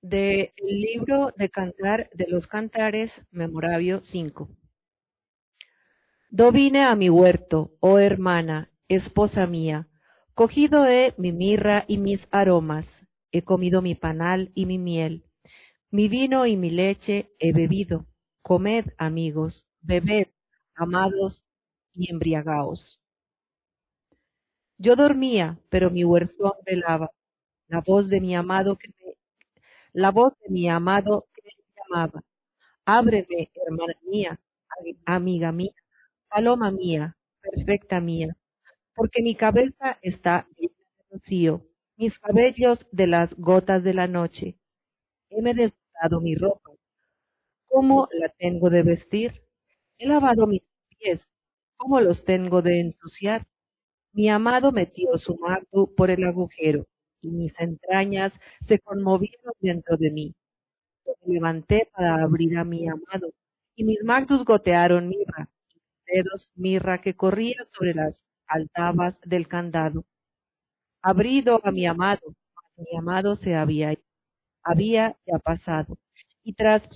Del libro de Cantar de los Cantares, Memorabio 5. Do vine a mi huerto, oh hermana, esposa mía, cogido he mi mirra y mis aromas, he comido mi panal y mi miel, mi vino y mi leche he bebido. Comed, amigos, bebed, amados, y embriagaos. Yo dormía, pero mi huerto velaba, la voz de mi amado la voz de mi amado que me llamaba. Ábreme, hermana mía, amiga mía, paloma mía, perfecta mía, porque mi cabeza está llena de rocío, mis cabellos de las gotas de la noche. Heme desnudado mi ropa. ¿Cómo la tengo de vestir? He lavado mis pies. ¿Cómo los tengo de ensuciar? Mi amado metió su manto por el agujero, y mis entrañas se conmovieron dentro de mí. Me levanté para abrir a mi amado, y mis magdos gotearon mirra, dedos mirra que corría sobre las aldabas del candado. Abrido a mi amado, mas mi amado se había ya pasado, y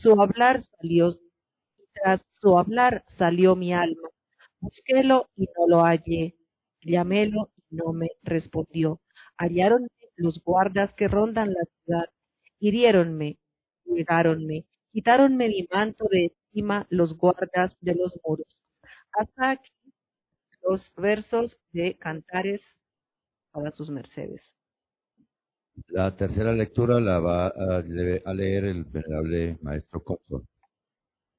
tras su hablar salió mi alma. Busquélo y no lo hallé, llamélo y no me respondió. Hallaronme los guardas que rondan la ciudad, hiriéronme, llegáronme, quitáronme mi manto de encima los guardas de los muros. Hasta aquí los versos de Cantares para sus mercedes. La tercera lectura la va a leer el venerable maestro Cónsul.